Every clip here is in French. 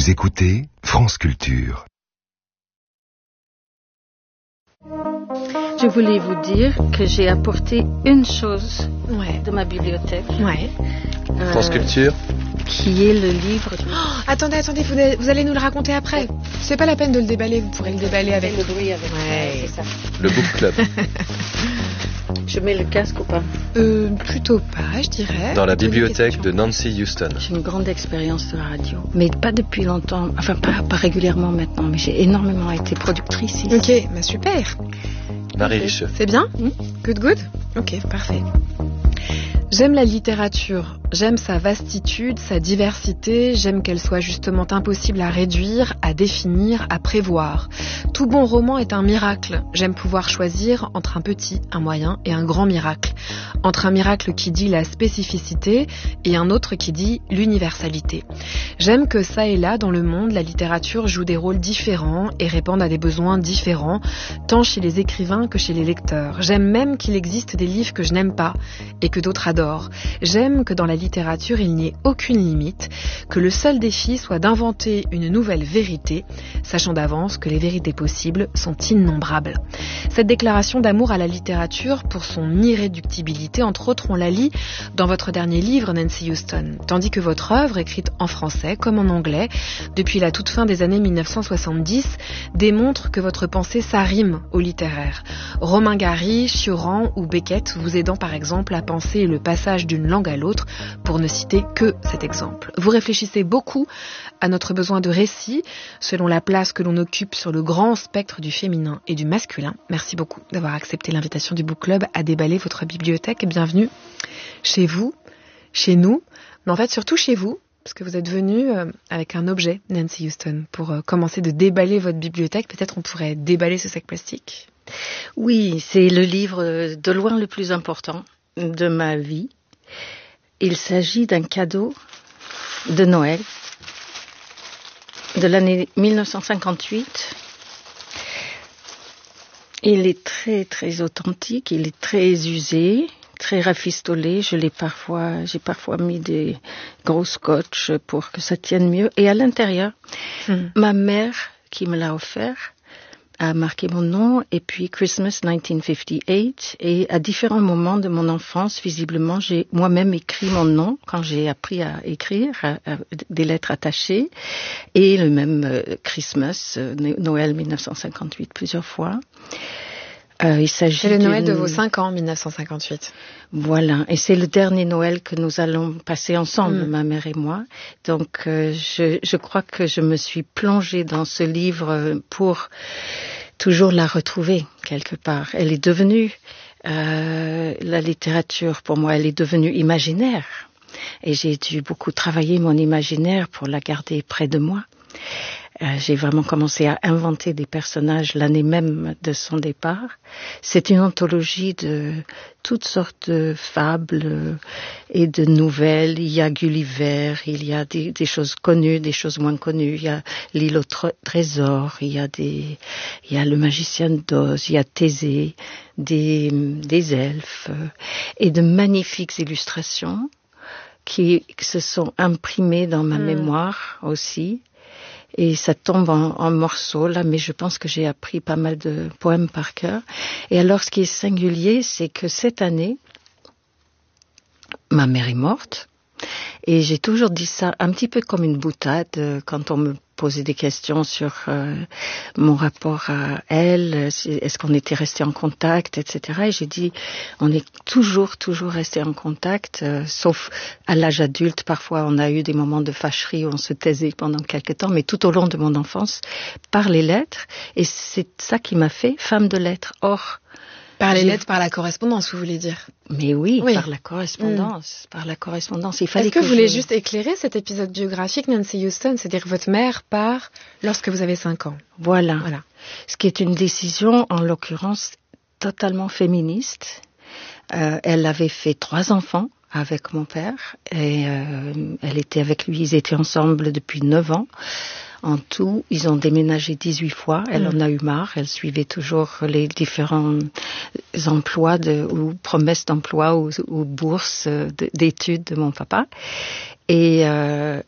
Vous écoutez France Culture. Je voulais vous dire que j'ai apporté une chose de ma bibliothèque. France Culture. Qui est le livre... Attendez, vous allez nous le raconter après. C'est pas la peine de le déballer, vous pourrez le déballer avec... le bruit avec c'est ça. Le Book Club. Je mets le casque ou pas? Plutôt pas, je dirais. Dans la bibliothèque de Nancy Houston. J'ai une grande expérience de radio, mais pas depuis longtemps, enfin pas régulièrement maintenant, mais j'ai énormément été productrice ici. Ok, bah super. Marie Richeux. C'est bien? Good? Ok, parfait. J'aime la littérature, j'aime sa vastitude, sa diversité, j'aime qu'elle soit justement impossible à réduire, à définir, à prévoir. Tout bon roman est un miracle. J'aime pouvoir choisir entre un petit, un moyen et un grand miracle. Entre un miracle qui dit la spécificité et un autre qui dit l'universalité. J'aime que ça et là dans le monde, la littérature joue des rôles différents et réponde à des besoins différents, tant chez les écrivains que chez les lecteurs. J'aime même qu'il existe des livres que je n'aime pas et que d'autres adorent. J'aime que dans la littérature, il n'y ait aucune limite, que le seul défi soit d'inventer une nouvelle vérité, sachant d'avance que les vérités possibles sont innombrables. Cette déclaration d'amour à la littérature, pour son irréductibilité, entre autres, on la lit dans votre dernier livre, Nancy Houston, tandis que votre œuvre, écrite en français comme en anglais, depuis la toute fin des années 1970, démontre que votre pensée s'arrime au littéraire. Romain Gary, Cioran ou Beckett vous aidant par exemple à penser le passage d'une langue à l'autre, pour ne citer que cet exemple. Vous réfléchissez beaucoup à notre besoin de récit, selon la place que l'on occupe sur le grand spectre du féminin et du masculin. Merci beaucoup d'avoir accepté l'invitation du Book Club à déballer votre bibliothèque. Bienvenue chez vous, chez nous, mais en fait surtout chez vous, parce que vous êtes venu avec un objet, Nancy Houston, pour commencer de déballer votre bibliothèque. Peut-être on pourrait déballer ce sac plastique. Oui, c'est le livre de loin le plus important de ma vie. Il s'agit d'un cadeau de Noël de l'année 1958. Il est très très authentique, il est très usé, très rafistolé. J'ai parfois mis des gros scotch pour que ça tienne mieux. Et à l'intérieur, ma mère qui me l'a offert a marqué mon nom, et puis Christmas 1958, et à différents moments de mon enfance, visiblement, j'ai moi-même écrit mon nom quand j'ai appris à écrire, des lettres attachées, et le même Christmas, Noël 1958, plusieurs fois. Il s'agit c'est le Noël de vos 5 ans, 1958. Voilà, et c'est le dernier Noël que nous allons passer ensemble, ma mère et moi. Donc, je crois que je me suis plongée dans ce livre pour toujours la retrouver quelque part. Elle est devenue, la littérature pour moi, elle est devenue imaginaire. Et j'ai dû beaucoup travailler mon imaginaire pour la garder près de moi. J'ai vraiment commencé à inventer des personnages l'année même de son départ. C'est une anthologie de toutes sortes de fables et de nouvelles. Il y a Gulliver, il y a des choses connues, des choses moins connues. Il y a l'île au trésor, il y a le magicien d'Oz, il y a Thésée, des elfes et de magnifiques illustrations qui se sont imprimées dans ma mémoire aussi. Et ça tombe en morceaux, là, mais je pense que j'ai appris pas mal de poèmes par cœur. Et alors, ce qui est singulier, c'est que cette année, ma mère est morte. Et j'ai toujours dit ça un petit peu comme une boutade quand on me posait des questions sur mon rapport à elle, est-ce qu'on était resté en contact, etc. Et j'ai dit, on est toujours resté en contact, sauf à l'âge adulte. Parfois, on a eu des moments de fâcherie où on se taisait pendant quelque temps, mais tout au long de mon enfance, par les lettres. Et c'est ça qui m'a fait femme de lettres. Or, par les lettres, par la correspondance, vous voulez dire? Mais oui. Par la correspondance. Par la correspondance. Il fallait Est-ce que vous voulez juste éclairer cet épisode biographique, Nancy Houston? C'est-à-dire que votre mère part lorsque vous avez 5 ans. Voilà. Ce qui est une décision, en l'occurrence, totalement féministe. Elle avait fait 3 enfants avec mon père. Et elle était avec lui. Ils étaient ensemble depuis 9 ans. En tout, ils ont déménagé 18 fois. Elle en a eu marre. Elle suivait toujours les différents emplois ou promesses d'emploi ou bourses d'études de mon papa. Et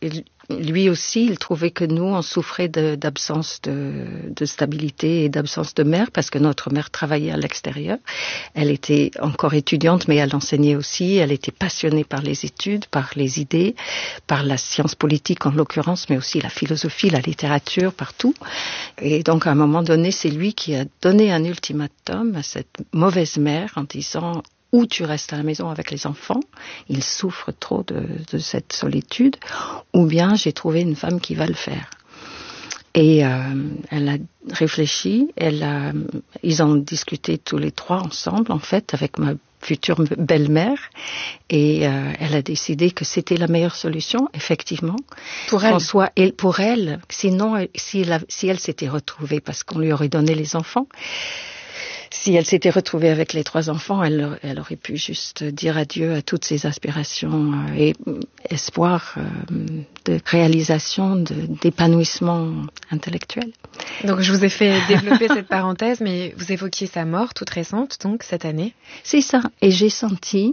lui aussi, il trouvait que nous, on souffrait d'absence de stabilité et d'absence de mère, parce que notre mère travaillait à l'extérieur. Elle était encore étudiante, mais elle enseignait aussi. Elle était passionnée par les études, par les idées, par la science politique en l'occurrence, mais aussi la philosophie, la littérature, partout. Et donc, à un moment donné, c'est lui qui a donné un ultimatum à cette mauvaise mère en disant: ou tu restes à la maison avec les enfants, ils souffrent trop de cette solitude, ou bien j'ai trouvé une femme qui va le faire. Et elle a réfléchi, ils ont discuté tous les trois ensemble, en fait, avec ma future belle-mère, et elle a décidé que c'était la meilleure solution, effectivement. Pour elle. Pour elle, sinon, si elle s'était retrouvée, parce qu'on lui aurait donné les enfants, si elle s'était retrouvée avec les 3 enfants, elle aurait pu juste dire adieu à toutes ses aspirations et espoirs de réalisation, d'épanouissement intellectuel. Donc je vous ai fait développer cette parenthèse, mais vous évoquiez sa mort toute récente, donc cette année. C'est ça. Et j'ai senti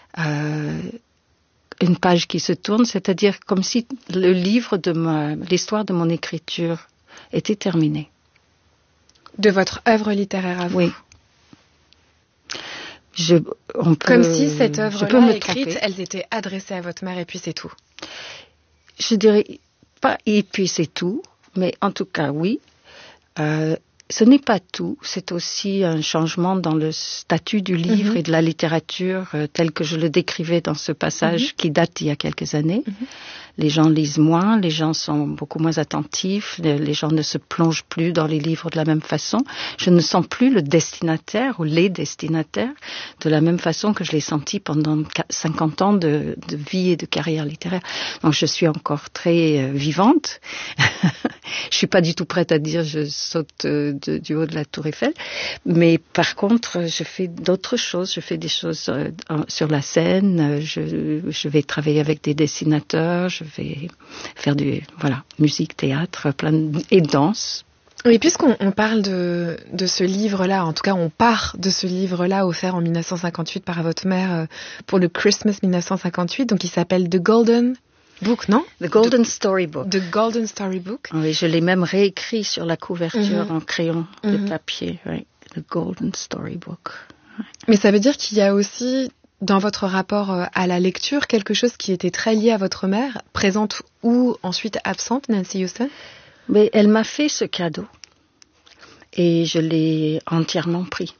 une page qui se tourne, c'est-à-dire comme si le livre l'histoire de mon écriture était terminée. De votre œuvre littéraire à vous. Oui. Comme si cette œuvre-là écrite, elles étaient adressées à votre mère et puis c'est tout. Je dirais pas et puis c'est tout, mais en tout cas oui. Ce n'est pas tout, c'est aussi un changement dans le statut du livre et de la littérature tel que je le décrivais dans ce passage qui date d'il y a quelques années. Les gens lisent moins, les gens sont beaucoup moins attentifs, les gens ne se plongent plus dans les livres de la même façon. Je ne sens plus le destinataire ou les destinataires de la même façon que je l'ai senti pendant 50 ans de vie et de carrière littéraire. Donc je suis encore très vivante. Je suis pas du tout prête à dire je saute du haut de la Tour Eiffel, mais par contre je fais d'autres choses. Je fais des choses sur la scène. Je vais travailler avec des dessinateurs. Je vais faire musique, théâtre, et danse. Oui, puisqu'on parle de ce livre-là, en tout cas on part de ce livre-là offert en 1958 par votre mère pour le Christmas 1958, donc il s'appelle The Golden Book, non? The Golden Storybook. The Golden Storybook. Oui, je l'ai même réécrit sur la couverture en crayon de papier. Oui. The Golden Storybook. Ouais. Mais ça veut dire qu'il y a aussi dans votre rapport à la lecture quelque chose qui était très lié à votre mère, présente ou ensuite absente, Nancy Houston? Mais elle m'a fait ce cadeau et je l'ai entièrement pris.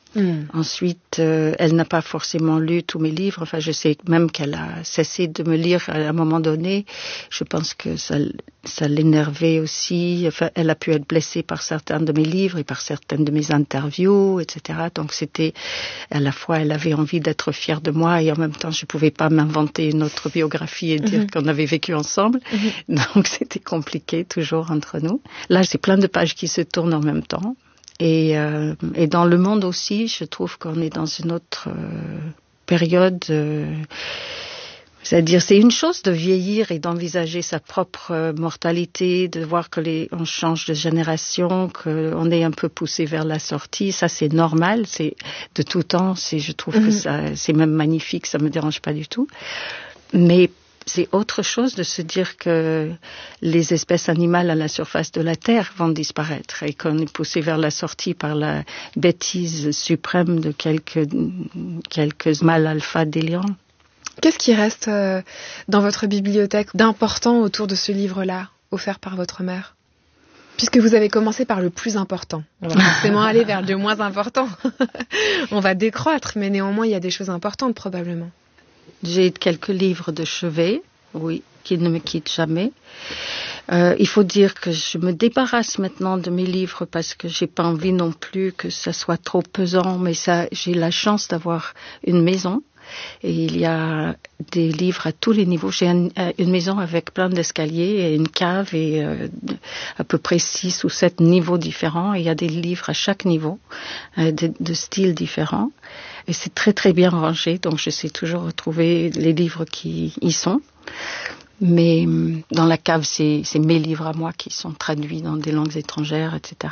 Ensuite, elle n'a pas forcément lu tous mes livres. Enfin, je sais même qu'elle a cessé de me lire à un moment donné. Je pense que ça l'énervait aussi. Enfin, elle a pu être blessée par certains de mes livres et par certaines de mes interviews, etc. Donc, c'était à la fois, elle avait envie d'être fière de moi et en même temps, je pouvais pas m'inventer une autre biographie et dire qu'on avait vécu ensemble. Donc, c'était compliqué toujours entre nous. Là, c'est plein de pages qui se tournent en même temps. Et dans le monde aussi, je trouve qu'on est dans une autre période. C'est-à-dire, c'est une chose de vieillir et d'envisager sa propre mortalité, de voir que on change de génération, qu'on est un peu poussé vers la sortie. Ça, c'est normal. C'est de tout temps. Je trouve que c'est même magnifique. Ça me dérange pas du tout. Mais c'est autre chose de se dire que les espèces animales à la surface de la Terre vont disparaître et qu'on est poussé vers la sortie par la bêtise suprême de quelques mâles alpha délirants. Qu'est-ce qui reste dans votre bibliothèque d'important autour de ce livre-là, offert par votre mère ? Puisque vous avez commencé par le plus important. On va forcément aller vers le moins important. On va décroître, mais néanmoins, il y a des choses importantes probablement. J'ai quelques livres de chevet, oui, qui ne me quittent jamais. Il faut dire que je me débarrasse maintenant de mes livres parce que j'ai pas envie non plus que ça soit trop pesant, mais j'ai la chance d'avoir une maison. Et il y a des livres à tous les niveaux. J'ai une maison avec plein d'escaliers et une cave et à peu près 6 ou 7 niveaux différents. Et il y a des livres à chaque niveau, de styles différents. Et c'est très très bien rangé, donc je sais toujours retrouver les livres qui y sont. Mais dans la cave, c'est mes livres à moi qui sont traduits dans des langues étrangères, etc.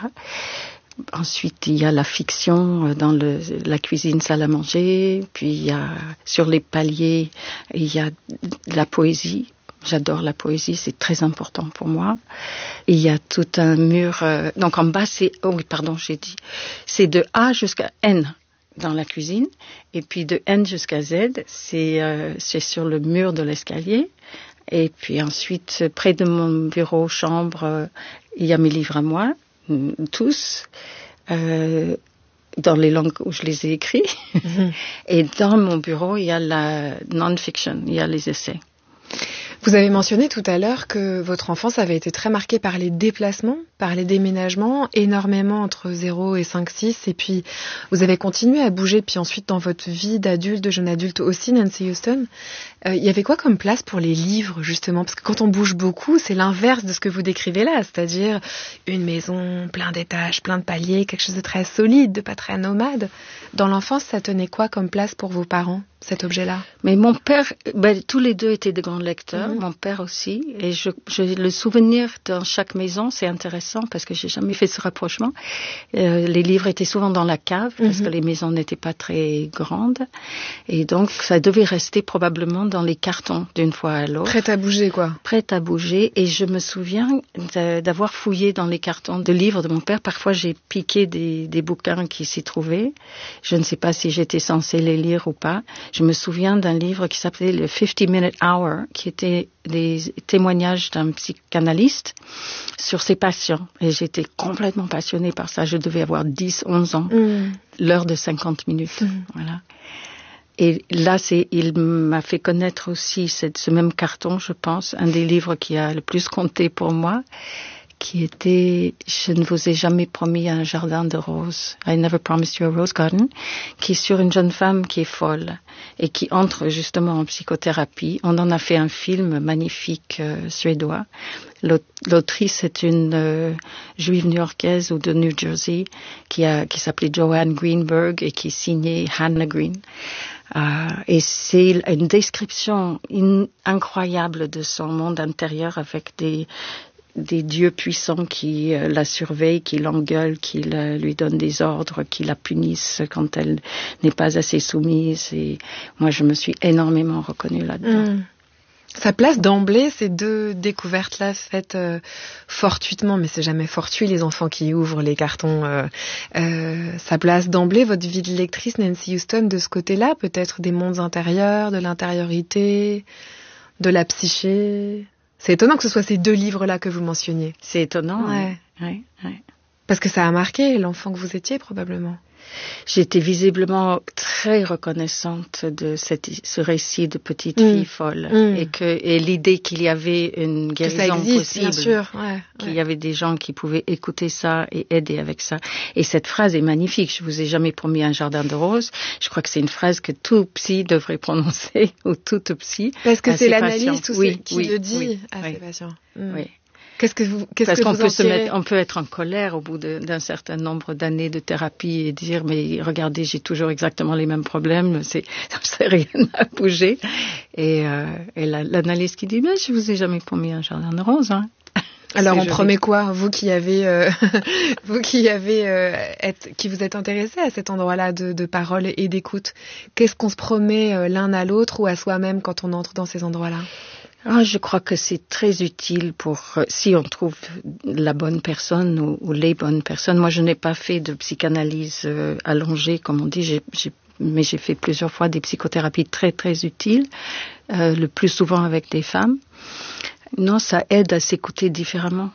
Ensuite, il y a la fiction dans la cuisine, salle à manger. Puis il y a sur les paliers, il y a de la poésie. J'adore la poésie, c'est très important pour moi. Il y a tout un mur. Donc en bas, c'est c'est de A jusqu'à N dans la cuisine, et puis de N jusqu'à Z, c'est sur le mur de l'escalier. Et puis ensuite, près de mon bureau, chambre, il y a mes livres à moi, tous, dans les langues où je les ai écrits. Et dans mon bureau, il y a la non-fiction, il y a les essais. Vous avez mentionné tout à l'heure que votre enfance avait été très marquée par les déplacements, par les déménagements, énormément entre 0 et 5-6, et puis vous avez continué à bouger, puis ensuite dans votre vie d'adulte, de jeune adulte aussi, Nancy Houston, il y avait quoi comme place pour les livres, justement? Parce que quand on bouge beaucoup, c'est l'inverse de ce que vous décrivez là, c'est-à-dire une maison, plein d'étages, plein de paliers, quelque chose de très solide, de pas très nomade. Dans l'enfance, ça tenait quoi comme place pour vos parents, cet objet-là? Mais mon père, tous les deux étaient de grands lecteurs, mon père aussi, et le souvenir dans chaque maison, c'est intéressant parce que j'ai jamais fait ce rapprochement. Les livres étaient souvent dans la cave parce que les maisons n'étaient pas très grandes, et donc ça devait rester probablement dans les cartons d'une fois à l'autre. Prête à bouger, quoi. Prête à bouger, et je me souviens d'avoir fouillé dans les cartons de livres de mon père. Parfois, j'ai piqué des bouquins qui s'y trouvaient. Je ne sais pas si j'étais censée les lire ou pas. Je me souviens d'un livre qui s'appelait le 50-Minute Hour, qui était des témoignages d'un psychanalyste sur ses patients. Et j'étais complètement passionnée par ça. Je devais avoir 10-11 ans. L'heure de 50 minutes. Voilà. Et là, il m'a fait connaître aussi ce même carton, je pense, un des livres qui a le plus compté pour moi, qui était « Je ne vous ai jamais promis un jardin de roses ». « I never promised you a rose garden », qui est sur une jeune femme qui est folle et qui entre justement en psychothérapie. On en a fait un film magnifique suédois. L'autrice est une juive new-yorkaise ou de New Jersey qui s'appelait Joanne Greenberg et qui signait Hannah Green. Et c'est une description incroyable de son monde intérieur avec des dieux puissants qui la surveillent, qui l'engueulent, qui lui donnent des ordres, qui la punissent quand elle n'est pas assez soumise. Et moi, je me suis énormément reconnue là-dedans. Ça place d'emblée ces deux découvertes-là faites fortuitement, mais c'est jamais fortuit les enfants qui ouvrent les cartons. Ça place d'emblée votre vie de lectrice, Nancy Houston, de ce côté-là, peut-être des mondes intérieurs, de l'intériorité, de la psyché. C'est étonnant que ce soit ces deux livres-là que vous mentionniez. C'est étonnant, ouais. Parce que ça a marqué l'enfant que vous étiez, probablement. J'étais visiblement très reconnaissante de ce récit de petite fille folle et l'idée qu'il y avait une guérison possible, bien sûr, qu'il y avait des gens qui pouvaient écouter ça et aider avec ça. Et cette phrase est magnifique. Je vous ai jamais promis un jardin de roses. Je crois que c'est une phrase que tout psy devrait prononcer ou toute psy. Parce que c'est l'analyste qui le dit à ses patients. Oui. Parce qu'on peut être en colère au bout d'un certain nombre d'années de thérapie et dire mais regardez, j'ai toujours exactement les mêmes problèmes, ça rien à bouger. Et l'analyste qui dit mais je vous ai jamais promis un jardin de roses. Hein. Alors on promet quoi, vous qui qui vous êtes intéressé à cet endroit-là de parole et d'écoute, qu'est-ce qu'on se promet l'un à l'autre ou à soi-même quand on entre dans ces endroits-là? Je crois que c'est très utile si on trouve la bonne personne ou les bonnes personnes. Moi, je n'ai pas fait de psychanalyse allongée, comme on dit, mais j'ai fait plusieurs fois des psychothérapies très, très utiles, le plus souvent avec des femmes. Non, ça aide à s'écouter différemment.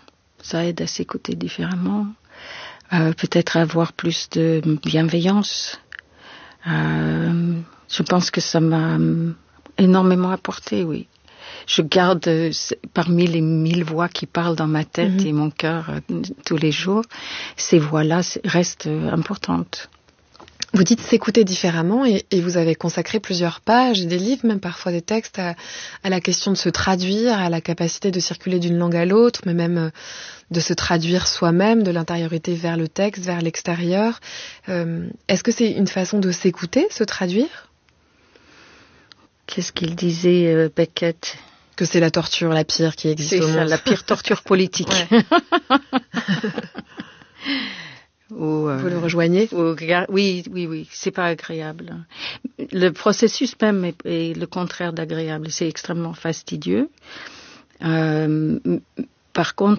Peut-être avoir plus de bienveillance. Je pense que ça m'a énormément apporté, oui. Je garde parmi les 1000 voix qui parlent dans ma tête et mon cœur tous les jours, ces voix-là restent importantes. Vous dites s'écouter différemment et vous avez consacré plusieurs pages, des livres, même parfois des textes, à la question de se traduire, à la capacité de circuler d'une langue à l'autre, mais même de se traduire soi-même, de l'intériorité vers le texte, vers l'extérieur. Est-ce que c'est une façon de s'écouter, se traduire ? Qu'est-ce qu'il disait, Beckett ? Que c'est la torture la pire qui existe au monde. C'est ça, la pire torture politique. Vous le rejoignez ? Oui, c'est pas agréable. Le processus même est le contraire d'agréable. C'est extrêmement fastidieux. Par contre,